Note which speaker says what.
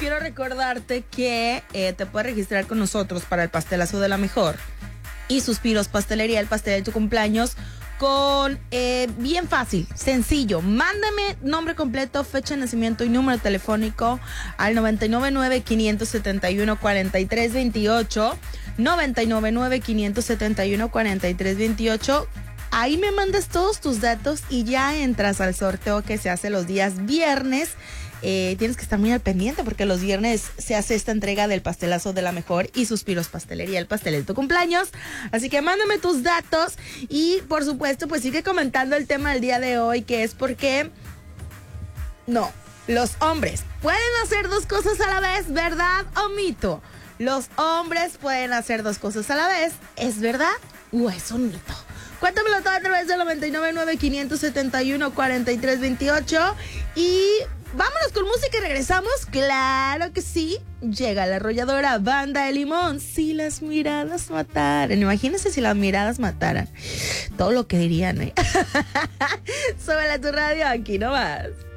Speaker 1: quiero recordarte que te puedes registrar con nosotros para el pastelazo de la mejor y Suspiros Pastelería, el pastel de tu cumpleaños, con bien fácil, sencillo. Mándame nombre completo, fecha de nacimiento y número telefónico al 999-571-4328. 999-571-4328. Ahí me mandas todos tus datos y ya entras al sorteo que se hace los días viernes. Tienes que estar muy al pendiente porque los viernes se hace esta entrega del pastelazo de la mejor y Suspiros Pastelería, el pastel de tu cumpleaños. Así que mándame tus datos y por supuesto pues sigue comentando el tema del día de hoy, que es porque no, los hombres pueden hacer dos cosas a la vez, ¿verdad o mito? Los hombres pueden hacer dos cosas a la vez, ¿es verdad o es un mito? Cuéntamelo todo a través del 999-571-4328 y vámonos con música y regresamos. Claro que sí. Llega la arrolladora Banda de Limón. Si las miradas mataran. Imagínense si las miradas mataran. Todo lo que dirían, Súbele a tu radio, aquí nomás.